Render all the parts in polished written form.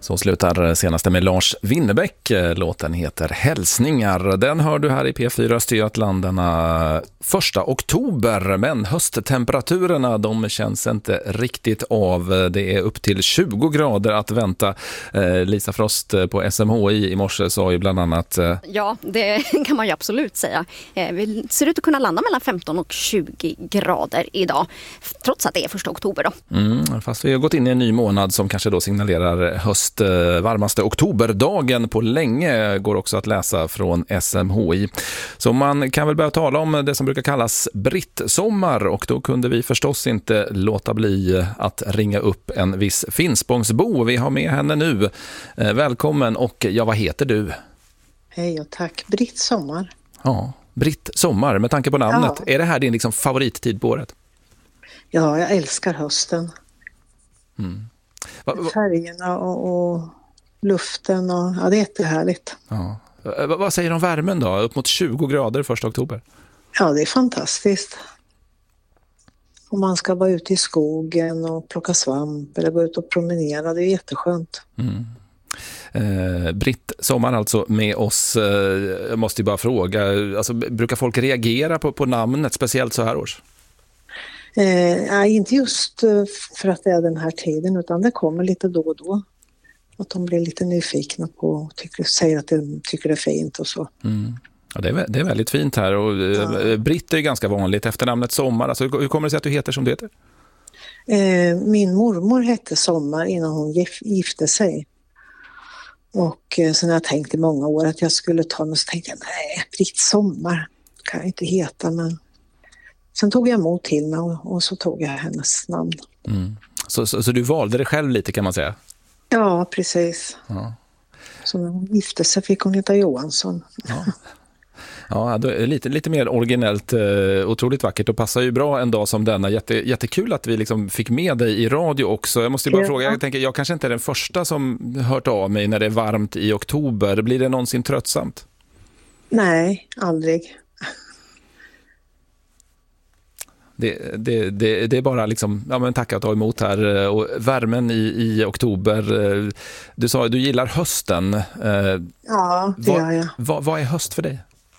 Så slutar senaste med Lars Winnerbäck. Låten heter Hälsningar. Den hör du här i P4 Östergötland denna 1 oktober. Men hösttemperaturerna, de känns inte riktigt av. Det är upp till 20 grader att vänta. Lisa Frost på SMHI i morse sa ju bland annat... Ja, det kan man ju absolut säga. Vi ser ut att kunna landa mellan 15 och 20 grader idag. Trots att det är 1 oktober då. Fast vi har gått in i en ny månad som kanske då signalerar varmaste oktoberdagen på länge, går också att läsa från SMHI. Så man kan väl börja tala om det som brukar kallas brittsommar, och då kunde vi förstås inte låta bli att ringa upp en viss Finspångsbo. Vi har med henne nu. Välkommen, och ja, vad heter du? Hej och tack, brittsommar. Ja, brittsommar, med tanke på namnet. Ja. Är det här din liksom favorittid på året? Ja, jag älskar hösten. Färgerna och luften, och ja, det är jättehärligt. Ja. Vad säger du om värmen då? Upp mot 20 grader 1 oktober. Ja, det är fantastiskt. Om man ska vara ute i skogen och plocka svamp eller gå ut och promenera, det är jätteskönt. Britt Sommar alltså med oss. Jag måste ju bara fråga, alltså, brukar folk reagera på namnet speciellt så här års? Nej, inte just för att det är den här tiden, utan det kommer lite då och då. Att de blir lite nyfikna på och säger att de tycker det är fint och så. Ja, det är väldigt fint här, och Britt är ganska vanligt efter namnet Sommar. Alltså, hur kommer det sig att du heter som du heter? Min mormor hette Sommar innan hon gifte sig. Och sen har jag tänkt i många år att jag skulle ta mig, så tänkte jag, nej, Britt Sommar kan jag inte heta, men sen tog jag emot till mig och så tog jag hennes namn. Så du valde det själv lite, kan man säga? Ja, precis. Ja. Så när hon gifte sig fick hon heta Johansson. Ja, lite mer originellt, otroligt vackert, och passar ju bra en dag som denna. Jättekul att vi liksom fick med dig i radio också. Jag måste bara fråga, jag kanske inte är den första som hört av mig när det är varmt i oktober. Blir det någonsin tröttsamt? Nej, aldrig. Det är bara liksom, ja, men tack att ta emot här, och värmen i oktober. Du sa att du gillar hösten. Ja, det gör jag. Vad är höst för dig?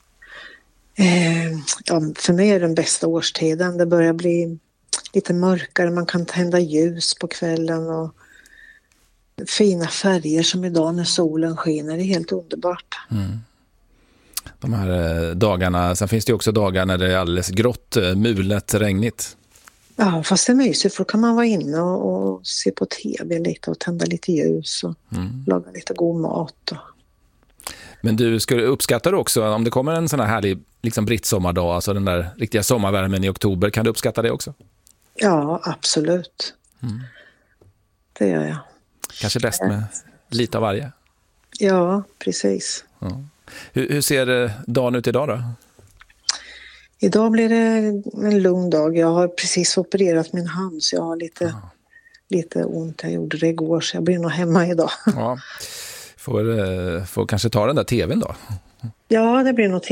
Ja, för mig är den bästa årstiden. Det börjar bli lite mörkare, man kan tända ljus på kvällen och fina färger som idag när solen skiner. Det är helt underbart. De här dagarna, sen finns det ju också dagar när det är alldeles grått, mulet, regnigt. Ja, fast det är mysigt, för då kan man vara inne och se på tv lite och tända lite ljus och laga lite god mat. Men du, skulle uppskatta också om det kommer en sån här härlig liksom brittsommardag, alltså den där riktiga sommarvärmen i oktober, kan du uppskatta det också? Ja, absolut. Det gör jag. Kanske bäst med lite av varje. Ja, precis. Ja. Hur ser dagen ut idag då? Idag blir det en lugn dag. Jag har precis opererat min hand, så jag har lite ont. Jag gjorde det igår, så jag blir nog hemma idag. Ja. Får kanske ta den där tvn då? Ja, det blir nog